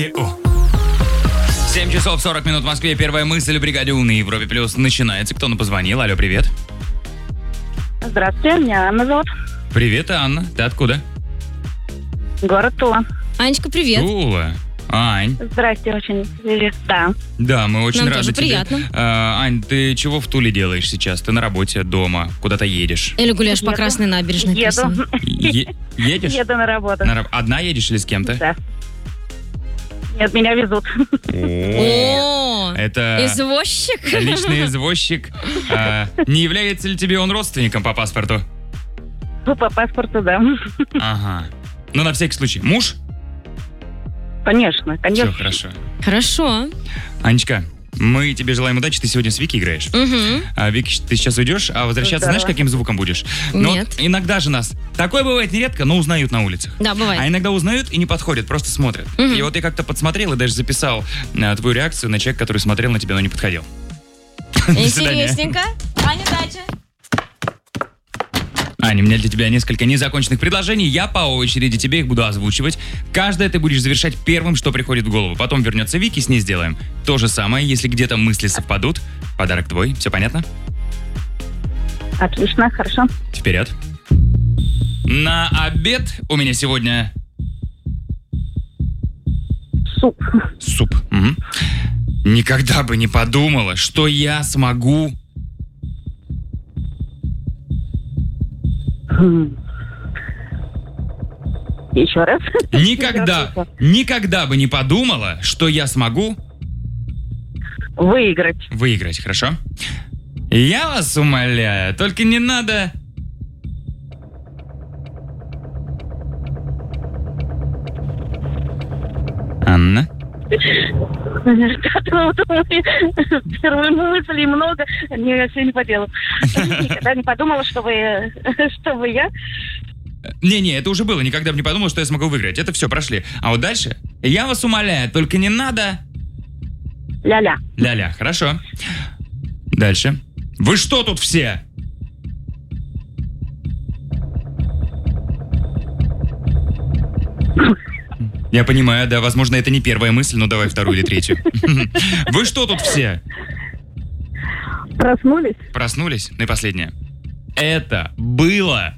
7 часов 40 минут в Москве. Первая мысль в бригаде У на Европе Плюс начинается. Кто нам позвонил? Алло, привет. Здравствуйте, меня Анна зовут. Привет, Анна. Ты откуда? Город Тула. Анечка, привет. Тула. Ань. Здрасте, очень да. Да, мы очень Нам рады тоже тебе. приятно. Ань, ты чего в Туле делаешь сейчас? Ты на работе, дома, куда-то едешь? Или гуляешь по Еду. Красной набережной? красиво? Едешь? Еду на работу. Одна едешь или с кем-то? Да. Нет, меня везут. О, Это извозчик? личный извозчик. Не является ли тебе он родственником по паспорту? По паспорту, да. Ага. Ну, на всякий случай. Муж? Конечно, Все конечно. хорошо. Хорошо. Анечка, мы тебе желаем удачи. Ты сегодня с Вики играешь. Угу. Вики, ты сейчас уйдешь, а возвращаться Здорово. знаешь, каким звуком будешь? Ну, Нет. вот иногда же нас... Такое бывает нередко, но узнают на улицах. Да, бывает. А иногда узнают и не подходят, просто смотрят. Мгм. И вот я как-то подсмотрел и даже записал твою реакцию на человека, который смотрел на тебя, но не подходил. До свидания. Интересненько. Аня, дача. Аня, у меня для тебя несколько незаконченных предложений. Я по очереди тебе их буду озвучивать. Каждое ты будешь завершать первым, что приходит в голову. Потом вернется Вики, с ней сделаем то же самое. Если где-то мысли совпадут, подарок твой. Все понятно? Отлично, хорошо. Вперед. На обед у меня сегодня Суп. суп. Мгм. Никогда бы не подумала, что я смогу... Еще раз. Никогда бы не подумала, что я смогу Выиграть. выиграть, хорошо? Я вас умоляю, только не надо... Анна? Первые мысли много. Не, все не по делу. Никогда не подумала, что вы я. Не-не, это уже было. Никогда бы не подумал, что я смогу выиграть. Это все, прошли. А вот дальше? Я вас умоляю, только не надо... Ля-ля. Ля-ля, хорошо. Дальше. Вы что тут все? Я понимаю, да, возможно, это не первая мысль, но давай вторую или третью. Вы что тут все? Проснулись? Проснулись? Ну и последнее. Это было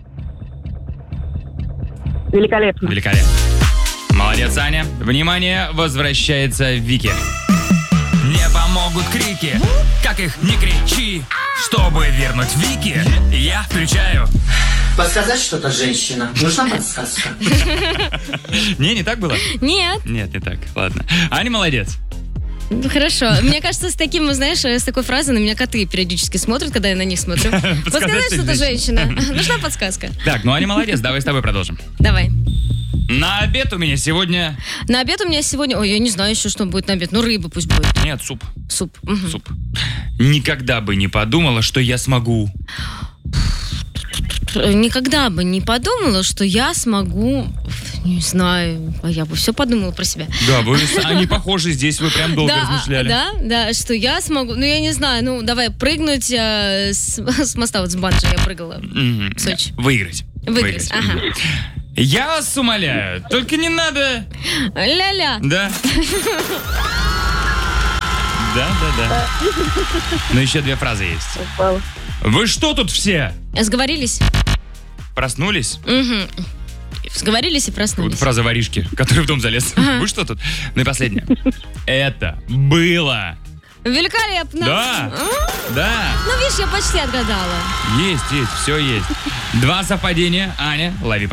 Великолепно. великолепно. Молодец, Аня. Внимание, возвращается Вики. Не помогут крики, как их не кричи. Чтобы вернуть Вики, я включаю. Подсказать что-то, женщина? Нужна подсказка? Не так было? Нет. Нет, не так. Ладно. Аня молодец. Ну, хорошо. Мне кажется, с таким, знаешь, с такой фразой на меня коты периодически смотрят, когда я на них смотрю. Подсказать что-то, женщина. Нужна подсказка. Так, ну Аня молодец, давай с тобой продолжим. Давай. На обед у меня сегодня... На обед у меня сегодня... Ой, я не знаю еще, что будет на обед. Ну, рыба пусть будет. Нет, суп. Суп. Мгм. Суп. Никогда бы не подумала, что я смогу. Никогда бы не подумала, что я смогу... Не знаю. А я бы все подумала про себя. Да, вы с Аней похожи, здесь вы прям долго размышляли. Да, что я смогу... Ну, я не знаю, ну, давай прыгнуть с моста, вот с банджи я прыгала Мгм. в Сочи. Выиграть. Выиграть, ага. Мгм. Я вас умоляю, только не надо... Ля-ля. Да. Да. Но еще две фразы есть. Упала. Вы что тут все? Сговорились? Проснулись? Угу. Сговорились и Вот проснулись. фраза воришки, который в дом залез. Вы что тут? Ну и последнее. Это было... Великолепно. Да. Да. Ну, видишь, я почти отгадала. Есть, все есть. Два совпадения. Аня, лови